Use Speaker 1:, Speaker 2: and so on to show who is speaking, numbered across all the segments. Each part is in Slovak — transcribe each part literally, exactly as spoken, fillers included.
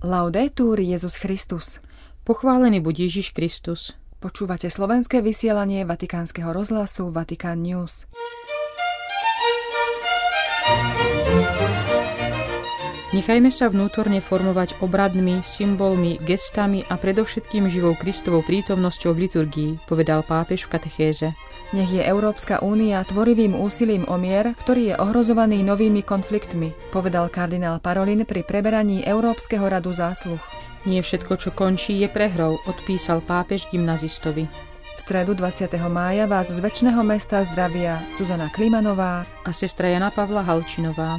Speaker 1: Laudetur Jesus Christus.
Speaker 2: Pochválený buď Ježiš Kristus.
Speaker 1: Počúvate slovenské vysielanie Vatikánskeho rozhlasu Vatican News.
Speaker 2: Nechajme sa vnútorne formovať obradmi, symbolmi, gestami a predovšetkým živou Kristovou prítomnosťou v liturgii, povedal pápež v katechéze.
Speaker 1: Nech je Európska únia tvorivým úsilím o mier, ktorý je ohrozovaný novými konfliktmi, povedal kardinál Parolin pri preberaní Európskeho radu zásluh.
Speaker 2: Nie všetko, čo končí, je prehrou, odpísal pápež gymnazistovi.
Speaker 1: V stredu dvadsiateho mája vás z večného mesta zdravia Zuzana Klimanová
Speaker 2: a sestra Jana Pavla Halčinová.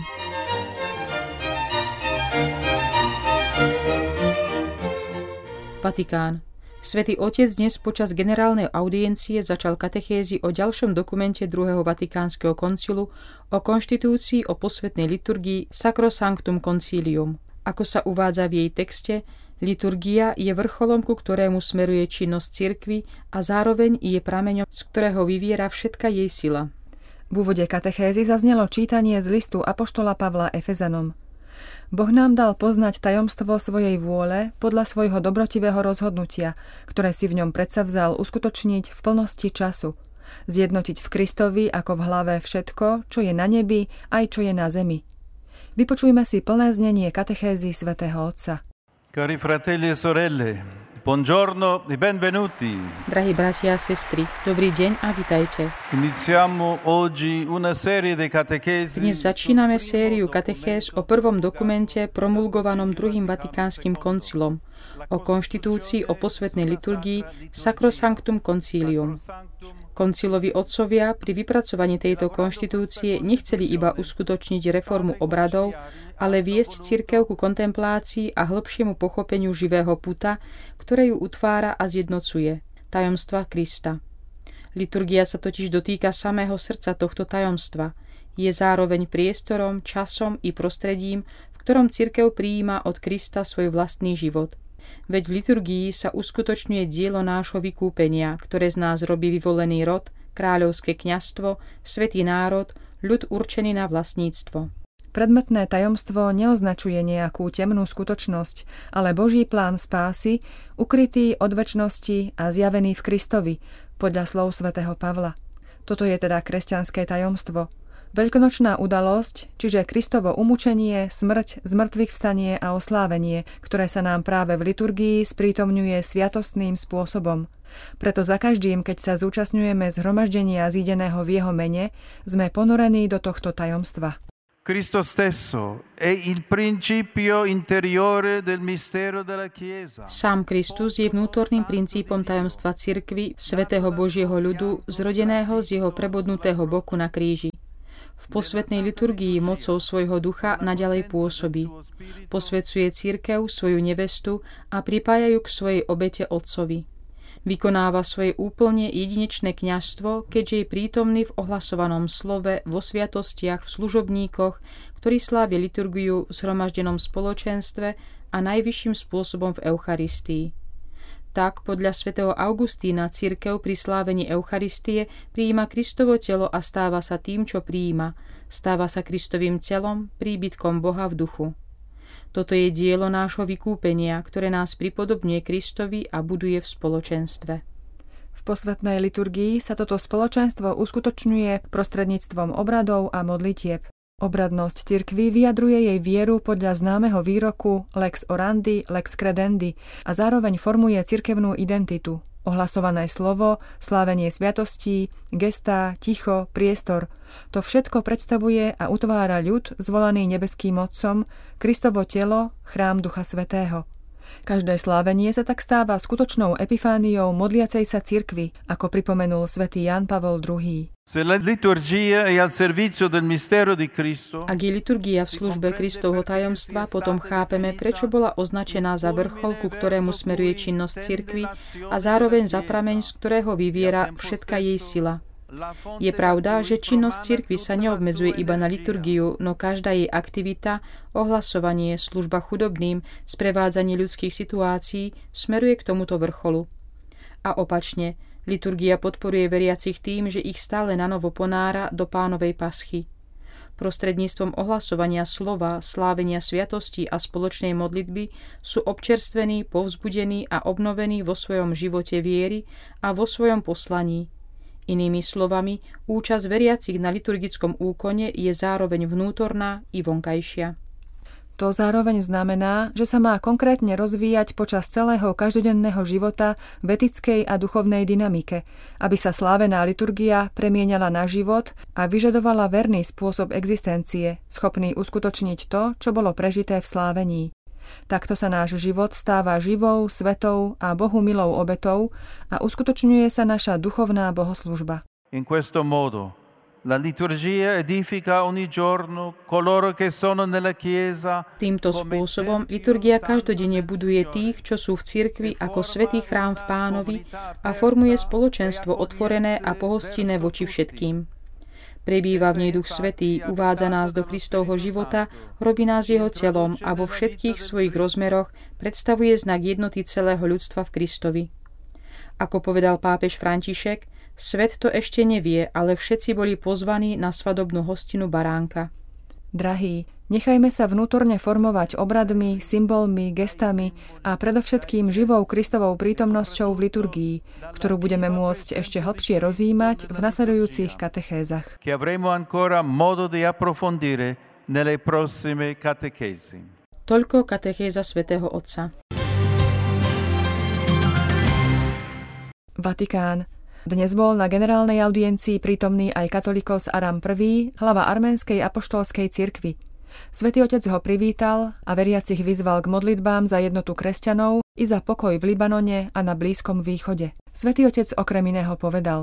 Speaker 2: Vatikán. Svätý Otec dnes počas generálnej audiencie začal katechézy o ďalšom dokumente druhého Vatikánskeho koncilu o konštitúcii o posvätnej liturgii Sacrosanctum Concilium. Ako sa uvádza v jej texte, liturgia je vrcholom, ku ktorému smeruje činnosť cirkvi a zároveň je prameňom, z ktorého vyviera všetka jej sila.
Speaker 1: V úvode katechézy zaznelo čítanie z listu apoštola Pavla Efezanom. Boh nám dal poznať tajomstvo svojej vôle podľa svojho dobrotivého rozhodnutia, ktoré si v ňom predsavzal uskutočniť v plnosti času. Zjednotiť v Kristovi ako v hlave všetko, čo je na nebi, aj čo je na zemi. Vypočujme si plné znenie katechézy svätého Otca.
Speaker 3: Cari fratelli e sorelle, buongiorno e benvenuti.
Speaker 2: Drahí bratia a sestry, dobrý deň a vitajte.
Speaker 3: Iniziamo oggi una serie di catechesi.
Speaker 2: Dnes začíname sériu katechéz o prvom dokumente promulgovanom druhým Vatikánskym koncilom, o konštitúcii o posvätnej liturgii Sacrosanctum Concilium. Koncilovi otcovia pri vypracovaní tejto konštitúcie nechceli iba uskutočniť reformu obradov, ale viesť cirkev ku kontemplácii a hlbšiemu pochopeniu živého puta, ktoré ju utvára a zjednocuje, tajomstva Krista. Liturgia sa totiž dotýka samého srdca tohto tajomstva. Je zároveň priestorom, časom i prostredím, v ktorom cirkev prijíma od Krista svoj vlastný život. Veď v liturgii sa uskutočňuje dielo nášho vykúpenia, ktoré z nás robí vyvolený rod, kráľovské kňazstvo, svätý národ, ľud určený na vlastníctvo.
Speaker 1: Predmetné tajomstvo neoznačuje nejakú temnú skutočnosť, ale Boží plán spásy, ukrytý od večnosti a zjavený v Kristovi, podľa slov svätého Pavla. Toto je teda kresťanské tajomstvo. Veľkonočná udalosť, čiže Kristovo umučenie, smrť, zmrtvých vstanie a oslávenie, ktoré sa nám práve v liturgii sprítomňuje sviatostným spôsobom. Preto za každým, keď sa zúčastňujeme zhromaždenia zídeného v jeho mene, sme ponorení do tohto tajomstva.
Speaker 3: Cristo stesso è il principio interiore del mistero della Chiesa.
Speaker 2: Sám Kristus je vnútorným princípom tajomstva cirkvi, svätého Božieho ľudu, zrodeného z jeho prebodnutého boku na kríži. V posvätnej liturgii mocou svojho ducha naďalej pôsobí. Posväcuje cirkev, svoju nevestu a pripája ju k svojej obete Otcovi. Vykonáva svoje úplne jedinečné kňazstvo, keďže je prítomný v ohlasovanom slove, vo sviatostiach, v služobníkoch, ktorí slávia liturgiu v zhromaždenom spoločenstve a najvyšším spôsobom v Eucharistii. Tak podľa svätého Augustína cirkev pri slávení Eucharistie prijíma Kristovo telo a stáva sa tým, čo prijíma. Stáva sa Kristovým telom, príbytkom Boha v duchu. Toto je dielo nášho vykúpenia, ktoré nás pripodobňuje Kristovi a buduje v spoločenstve.
Speaker 1: V posvätnej liturgii sa toto spoločenstvo uskutočňuje prostredníctvom obradov a modlitieb. Obradnosť cirkvi vyjadruje jej vieru podľa známeho výroku lex orandi, lex credendi a zároveň formuje cirkevnú identitu. Ohlasované slovo, slávenie sviatostí, gestá, ticho, priestor. To všetko predstavuje a utvára ľud zvolaný nebeským Otcom, Kristovo telo, chrám Ducha Svätého. Každé slávenie sa tak stáva skutočnou epifániou modliacej sa cirkvi, ako pripomenul svätý Ján Pavol druhý.
Speaker 2: Ak je liturgia v službe Kristovho tajomstva, potom chápeme, prečo bola označená za vrchol, ku ktorému smeruje činnosť cirkvi a zároveň za prameň, z ktorého vyviera všetka jej sila. Je pravda, že činnosť cirkvi sa neobmedzuje iba na liturgiu, no každá jej aktivita, ohlasovanie, služba chudobným, sprevádzanie ľudských situácií smeruje k tomuto vrcholu. A opačne, liturgia podporuje veriacich tým, že ich stále nanovo ponára do Pánovej paschy. Prostredníctvom ohlasovania slova, slávenia sviatostí a spoločnej modlitby sú občerstvení, povzbudení a obnovení vo svojom živote viery a vo svojom poslaní. Inými slovami, účasť veriacich na liturgickom úkone je zároveň vnútorná i vonkajšia.
Speaker 1: To zároveň znamená, že sa má konkrétne rozvíjať počas celého každodenného života v etickej a duchovnej dynamike, aby sa slávená liturgia premieňala na život a vyžadovala verný spôsob existencie, schopný uskutočniť to, čo bolo prežité v slávení. Takto sa náš život stáva živou, svetou a Bohu milou obetou a uskutočňuje sa naša duchovná bohoslužba.
Speaker 3: In questo modo la liturgia edifica ogni giorno coloro che sono nella chiesa.
Speaker 2: Týmto spôsobom liturgia každodenne buduje tých, čo sú v cirkvi ako svätý chrám v Pánovi a formuje spoločenstvo otvorené a pohostinné voči všetkým. Prebýva v nej Duch Svätý, uvádza nás do Kristovho života, robí nás jeho telom a vo všetkých svojich rozmeroch predstavuje znak jednoty celého ľudstva v Kristovi. Ako povedal pápež František, svet to ešte nevie, ale všetci boli pozvaní na svadobnú hostinu baránka.
Speaker 1: Drahí, nechajme sa vnútorne formovať obradmi, symbolmi, gestami a predovšetkým živou Kristovou prítomnosťou v liturgii, ktorú budeme môcť ešte hlbšie rozjímať v nasledujúcich katechézach.
Speaker 3: Che avremo ancora modo di approfondire nelle prossime catechesi.
Speaker 2: Toľko katechéza svätého Otca.
Speaker 1: Vatikán. Dnes bol na generálnej audiencii prítomný aj katolíkos Aram I., hlava arménskej apoštolskej cirkvi. Svätý Otec ho privítal a veriacich vyzval k modlitbám za jednotu kresťanov i za pokoj v Libanone a na Blízkom východe. Svätý Otec okrem iného povedal: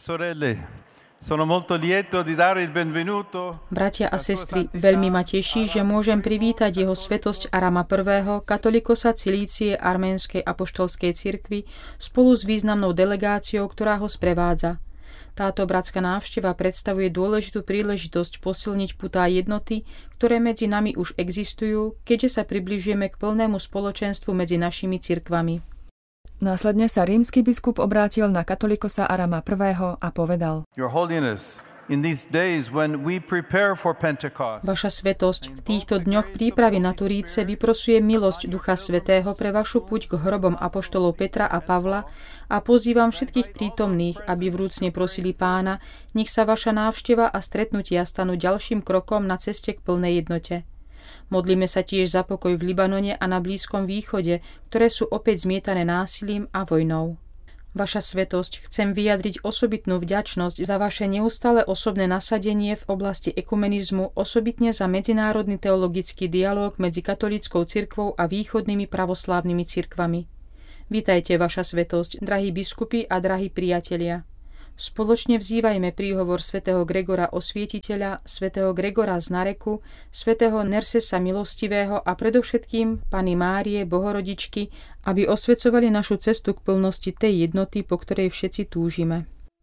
Speaker 2: Bratia a sestry, veľmi ma teší, že môžem privítať jeho svätosť Arama I., katolikosa Cilície arménskej apoštolskej cirkvi spolu s významnou delegáciou, ktorá ho sprevádza. Táto bratská návšteva predstavuje dôležitú príležitosť posilniť putá jednoty, ktoré medzi nami už existujú, keďže sa približujeme k plnému spoločenstvu medzi našimi cirkvami.
Speaker 1: Následne sa rímsky biskup obrátil na katolikosa Arama I. a povedal:
Speaker 3: Your Holiness, in these days when we prepare for Pentecost,
Speaker 2: Vaša svätosť, v týchto dňoch prípravy na Turíce vyprosuje milosť Ducha Svätého pre vašu puť k hrobom apoštolov Petra a Pavla a pozývam všetkých prítomných, aby vrúcne prosili Pána, nech sa vaša návšteva a stretnutia stanú ďalším krokom na ceste k plnej jednote. Modlíme sa tiež za pokoj v Libanone a na Blízkom východe, ktoré sú opäť zmietané násilím a vojnou. Vaša svätosť, chcem vyjadriť osobitnú vďačnosť za vaše neustále osobné nasadenie v oblasti ekumenizmu, osobitne za medzinárodný teologický dialóg medzi katolíckou cirkvou a východnými pravoslávnymi cirkvami. Vítajte, vaša svätosť, drahí biskupy a drahí priatelia. Spoločne vzývajme príhovor svätého Gregora Osvietiteľa, svätého Gregora z Nareku, svätého Nersesa Milostivého a predovšetkým Panny Márie, Bohorodičky, aby osvecovali našu cestu k plnosti tej jednoty, po ktorej všetci túžime.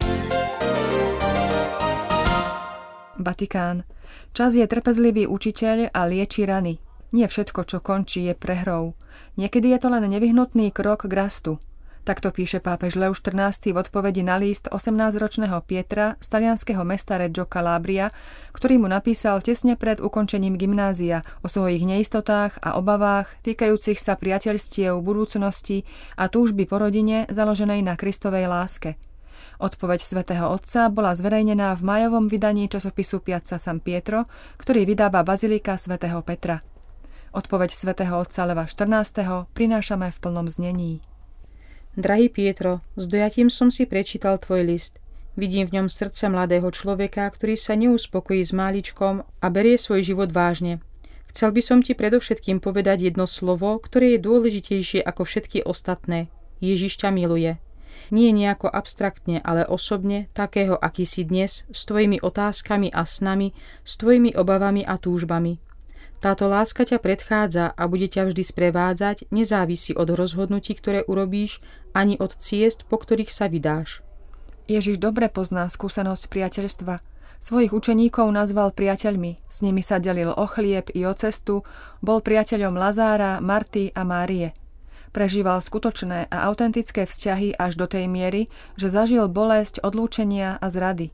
Speaker 1: Vatikán. Čas je trpezlivý učiteľ a lieči rany. Nie všetko, čo končí, je prehrou. Niekedy je to len nevyhnutný krok k rastu. Takto píše pápež Leoš štrnásty v odpovedi na list osemnásťročného Pietra z talianskeho mesta Reggio Calabria, ktorý mu napísal tesne pred ukončením gymnázia o svojich neistotách a obavách týkajúcich sa priateľstiev, budúcnosti a túžby po rodine založenej na Kristovej láske. Odpoveď svätého Otca bola zverejnená v májovom vydaní časopisu Piazza San Pietro, ktorý vydáva bazilika svätého Petra. Odpoveď svätého Otca Leva štrnásteho prinášame v plnom znení.
Speaker 2: Drahý Pietro, s dojatím som si prečítal tvoj list. Vidím v ňom srdce mladého človeka, ktorý sa neuspokojí s máličkom a berie svoj život vážne. Chcel by som ti predovšetkým povedať jedno slovo, ktoré je dôležitejšie ako všetky ostatné. Ježiš ťa miluje. Nie nejako abstraktne, ale osobne, takého, aký si dnes, s tvojimi otázkami a snami, s tvojimi obavami a túžbami. Táto láska ťa predchádza a bude ťa vždy sprevádzať, nezávisí od rozhodnutí, ktoré urobíš, ani od ciest, po ktorých sa vydáš.
Speaker 1: Ježiš dobre pozná skúsenosť priateľstva. Svojich učeníkov nazval priateľmi, s nimi sa delil o chlieb i o cestu, bol priateľom Lazára, Marty a Márie. Prežíval skutočné a autentické vzťahy až do tej miery, že zažil bolesť odlúčenia a zrady.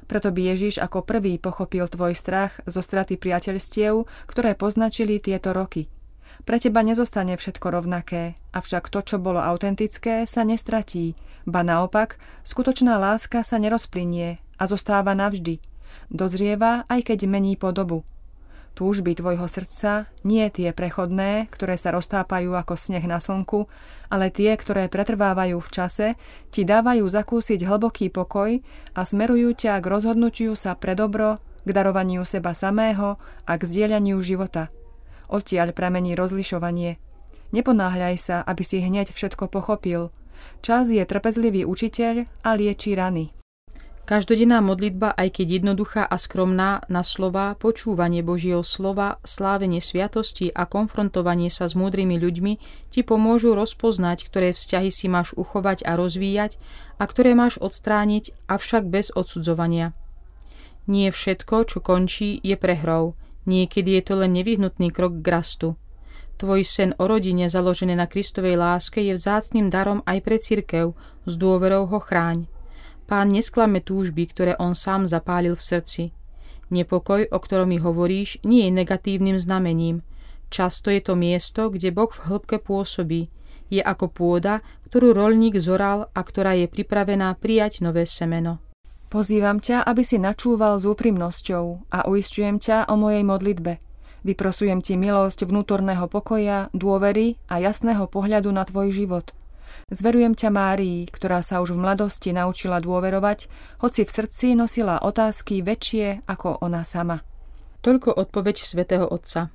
Speaker 1: Preto by Ježiš ako prvý pochopil tvoj strach zo straty priateľstiev, ktoré poznačili tieto roky. Pre teba nezostane všetko rovnaké, avšak to, čo bolo autentické, sa nestratí, ba naopak, skutočná láska sa nerozplynie a zostáva navždy. Dozrieva, aj keď mení podobu. Túžby tvojho srdca nie tie prechodné, ktoré sa roztápajú ako sneh na slnku, ale tie, ktoré pretrvávajú v čase, ti dávajú zakúsiť hlboký pokoj a smerujú ťa k rozhodnutiu sa pre dobro, k darovaniu seba samého a k zdieľaniu života. Odtiaľ pramení rozlišovanie. Neponáhľaj sa, aby si hneď všetko pochopil. Čas je trpezlivý učiteľ a lieči rany.
Speaker 2: Každodenná modlitba, aj keď jednoduchá a skromná na slova, počúvanie Božieho slova, slávenie sviatosti a konfrontovanie sa s múdrymi ľuďmi ti pomôžu rozpoznať, ktoré vzťahy si máš uchovať a rozvíjať a ktoré máš odstrániť, avšak bez odsudzovania. Nie všetko, čo končí, je prehrou. Niekedy je to len nevyhnutný krok k rastu. Tvoj sen o rodine založené na Kristovej láske je vzácnym darom aj pre cirkev, s dôverou ho chráň. Pán nesklame túžby, ktoré on sám zapálil v srdci. Nepokoj, o ktorom mi hovoríš, nie je negatívnym znamením. Často je to miesto, kde Boh v hĺbke pôsobí. Je ako pôda, ktorú roľník zoral a ktorá je pripravená prijať nové semeno.
Speaker 1: Pozývam ťa, aby si načúval s úprimnosťou a uisťujem ťa o mojej modlitbe. Vyprosujem ti milosť vnútorného pokoja, dôvery a jasného pohľadu na tvoj život. Zverujem ťa Márii, ktorá sa už v mladosti naučila dôverovať, hoci v srdci nosila otázky väčšie ako ona sama.
Speaker 2: Toľko odpoveď svätého Otca.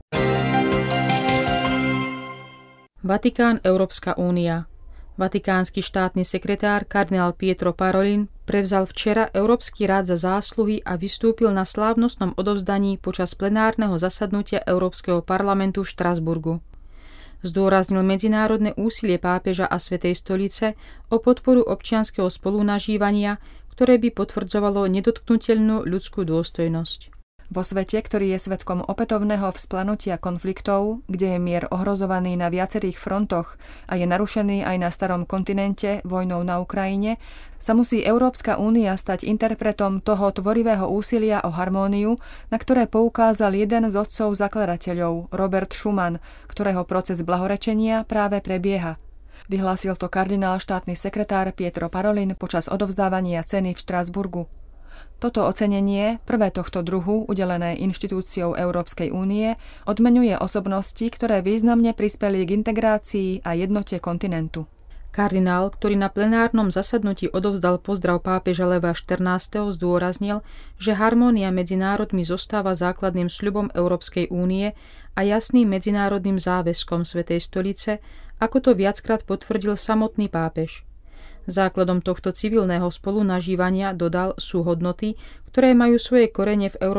Speaker 2: Vatikán, Európska únia. Vatikánsky štátny sekretár kardinál Pietro Parolin prevzal včera Európsky rád za zásluhy a vystúpil na slávnostnom odovzdaní počas plenárneho zasadnutia Európskeho parlamentu v Štrasburgu. Zdôraznil medzinárodné úsilie pápeža a Svätej stolice o podporu občianskeho spolunažívania, ktoré by potvrdzovalo nedotknuteľnú ľudskú dôstojnosť.
Speaker 1: Vo svete, ktorý je svedkom opätovného vzplanutia konfliktov, kde je mier ohrozovaný na viacerých frontoch a je narušený aj na starom kontinente vojnou na Ukrajine, sa musí Európska únia stať interpretom toho tvorivého úsilia o harmóniu, na ktoré poukázal jeden z otcov zakladateľov, Robert Schuman, ktorého proces blahorečenia práve prebieha. Vyhlásil to kardinál štátny sekretár Pietro Parolin počas odovzdávania ceny v Štrasburgu. Toto ocenenie, prvé tohto druhu, udelené inštitúciou Európskej únie, odmeňuje osobnosti, ktoré významne prispeli k integrácii a jednote kontinentu.
Speaker 2: Kardinál, ktorý na plenárnom zasadnutí odovzdal pozdrav pápeža Leva štrnásteho, zdôraznil, že harmónia medzi národmi zostáva základným sľubom Európskej únie a jasným medzinárodným záväzkom Svätej stolice, ako to viackrát potvrdil samotný pápež. Základom tohto civilného spolunažívania, dodal, sú hodnoty, ktoré majú svoje korene v Európskej